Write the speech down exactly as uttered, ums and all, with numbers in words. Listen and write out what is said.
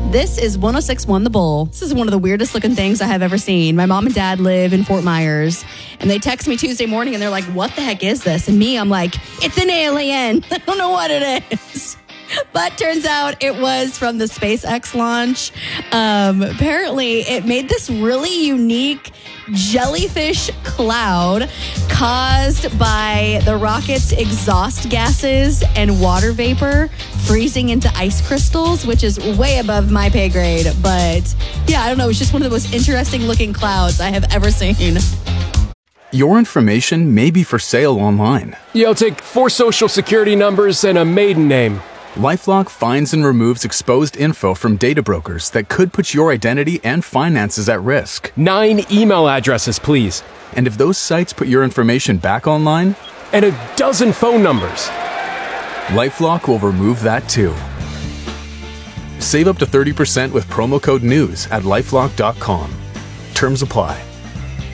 This is one oh six point one The Bull. This is one of the weirdest looking things I have ever seen. My mom and dad live in Fort Myers, and they text me Tuesday morning, and they're like, what the heck is this? And me, I'm like, it's an alien. I don't know what it is. But turns out it was from the SpaceX launch. Um, apparently, it made this really unique jellyfish cloud caused by the rocket's exhaust gases and water vapor freezing into ice crystals, which is way above my pay grade. But yeah, I don't know. It's just one of the most interesting looking clouds I have ever seen. Your information may be for sale online. Yeah, I'll take four social security numbers and a maiden name. LifeLock finds and removes exposed info from data brokers that could put your identity and finances at risk. Nine email addresses, please. And if those sites put your information back online, and a dozen phone numbers, LifeLock will remove that too. Save up to thirty percent with promo code NEWS at lifelock dot com. Terms apply.